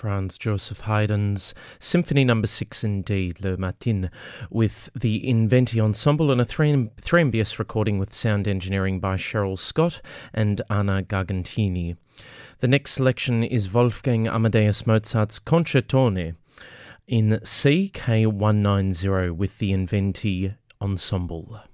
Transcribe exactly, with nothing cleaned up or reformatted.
Franz Joseph Haydn's Symphony Number Six in D, Le Matin, with the Inventi Ensemble and a three M B S recording with sound engineering by Cheryl Scott and Anna Gargantini. The next selection is Wolfgang Amadeus Mozart's Concertone in C K one ninety with the Inventi Ensemble.